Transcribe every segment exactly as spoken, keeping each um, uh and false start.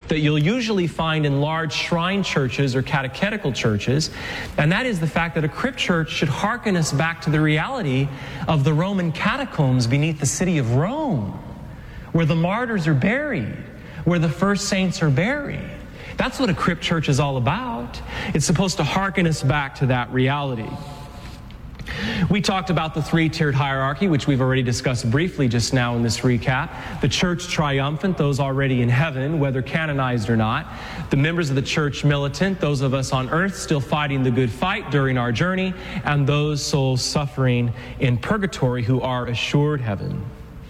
that you'll usually find in large shrine churches or catechetical churches, and that is the fact that a crypt church should hearken us back to the reality of the Roman catacombs beneath the city of Rome, where the martyrs are buried, where the first saints are buried. That's what a crypt church is all about. It's supposed to hearken us back to that reality. We talked about the three-tiered hierarchy, which we've already discussed briefly just now in this recap. The church triumphant, those already in heaven, whether canonized or not. The members of the church militant, those of us on earth still fighting the good fight during our journey. And those souls suffering in purgatory who are assured heaven.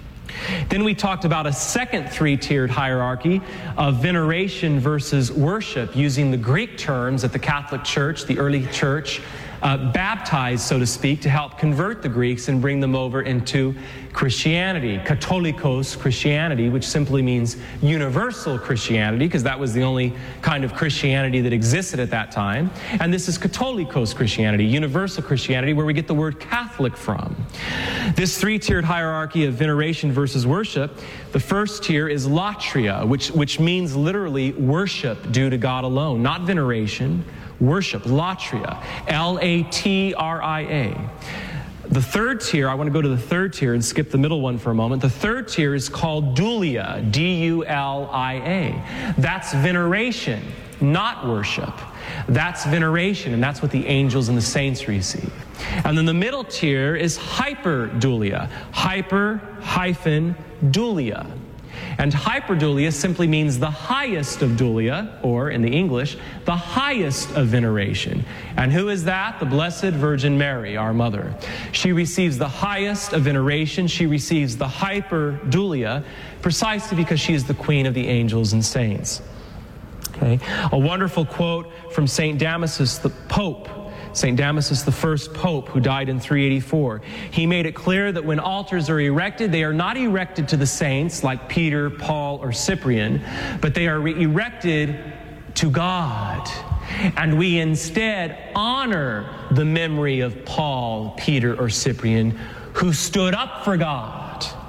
Then we talked about a second three-tiered hierarchy of veneration versus worship, using the Greek terms that the Catholic Church, the early church, uh, baptized, so to speak, to help convert the Greeks and bring them over into Christianity. Katholikos Christianity, which simply means universal Christianity, because that was the only kind of Christianity that existed at that time. And this is Katholikos Christianity, universal Christianity, where we get the word Catholic from. This three-tiered hierarchy of veneration versus worship, the first tier is latria, which, which means literally worship due to God alone, not veneration, worship, latria, L A T R I A. The third tier, I want to go to the third tier and skip the middle one for a moment. The third tier is called dulia, D U L I A. That's veneration, not worship. That's veneration, and that's what the angels and the saints receive. And then the middle tier is hyperdulia, hyper hyphen dulia. And hyperdulia simply means the highest of dulia, or in the English, the highest of veneration. And who is that? The Blessed Virgin Mary, our mother. She receives the highest of veneration. She receives the hyperdulia precisely because she is the queen of the angels and saints. Okay? A wonderful quote from Saint Damasus, the Pope, Saint Damasus, the first pope, who died in three eighty-four. He made it clear that when altars are erected, they are not erected to the saints like Peter, Paul, or Cyprian, but they are erected to God. And we instead honor the memory of Paul, Peter, or Cyprian, who stood up for God.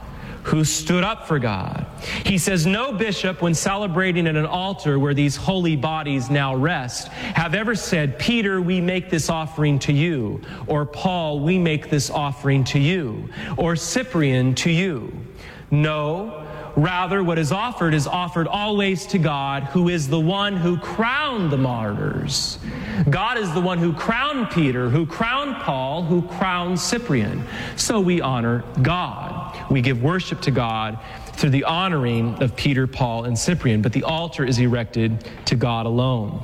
Who stood up for God. He says, no bishop, when celebrating at an altar where these holy bodies now rest, have ever said, Peter, we make this offering to you, or Paul, we make this offering to you, or Cyprian, to you. No, rather what is offered is offered always to God, who is the one who crowned the martyrs. God is the one who crowned Peter, who crowned Paul, who crowned Cyprian. So we honor God. We give worship to God through the honoring of Peter, Paul, and Cyprian, but the altar is erected to God alone.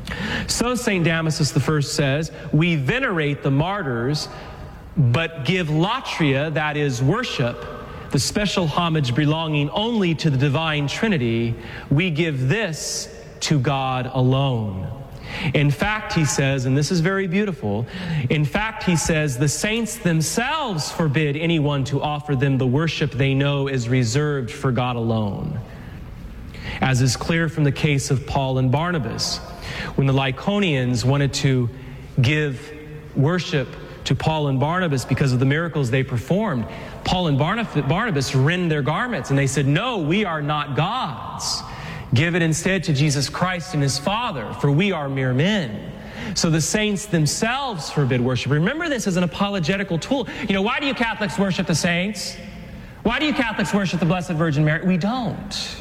So Saint Damasus the First says, we venerate the martyrs, but give latria, that is worship, the special homage belonging only to the divine Trinity. We give this to God alone. In fact, he says, and this is very beautiful, in fact, he says, the saints themselves forbid anyone to offer them the worship they know is reserved for God alone. As is clear from the case of Paul and Barnabas, when the Lycaonians wanted to give worship to Paul and Barnabas because of the miracles they performed, Paul and Barnabas rend their garments and they said, no, we are not gods. Give it instead to Jesus Christ and his Father, for we are mere men. So the saints themselves forbid worship. Remember this as an apologetical tool. You know, why do you Catholics worship the saints? Why do you Catholics worship the Blessed Virgin Mary? We don't.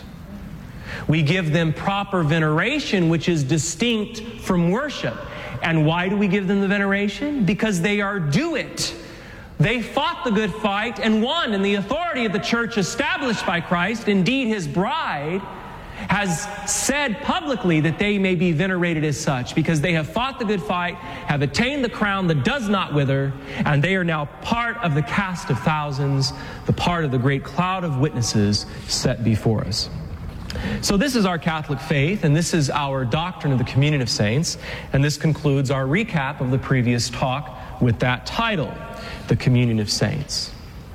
We give them proper veneration, which is distinct from worship. And why do we give them the veneration? Because they are due it. They fought the good fight and won, and the authority of the church established by Christ, indeed his bride, has said publicly that they may be venerated as such because they have fought the good fight, have attained the crown that does not wither, and they are now part of the cast of thousands, the part of the great cloud of witnesses set before us. So this is our Catholic faith, and this is our doctrine of the communion of saints, and this concludes our recap of the previous talk with that title, the communion of saints.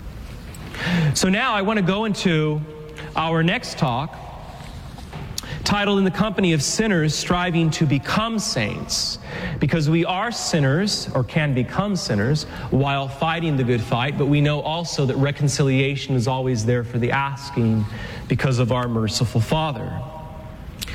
So now I want to go into our next talk, titled In the Company of Sinners, Striving to Become Saints, because we are sinners, or can become sinners, while fighting the good fight, but we know also that reconciliation is always there for the asking because of our merciful Father.